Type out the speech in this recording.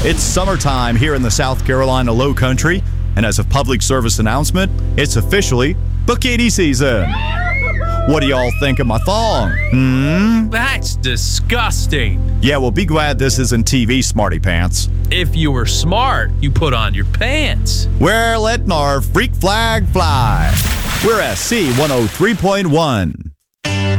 It's summertime here in the South Carolina Low Country, and as a public service announcement, it's officially bikini season. What do y'all think of my thong? That's disgusting. Yeah, well, be glad this isn't TV, smarty pants. If you were smart, you put on your pants. We're letting our freak flag fly. We're SC 103.1.